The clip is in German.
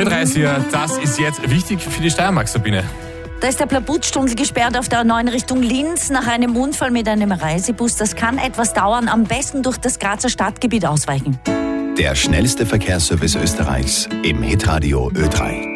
Ö3 ist hier, das ist jetzt wichtig für die Steiermark, Sabine. Da ist der Plabutztunnel gesperrt auf der A9 Richtung Linz nach einem Unfall mit einem Reisebus. Das kann etwas dauern, am besten durch das Grazer Stadtgebiet ausweichen. Der schnellste Verkehrsservice Österreichs im Hitradio Ö3.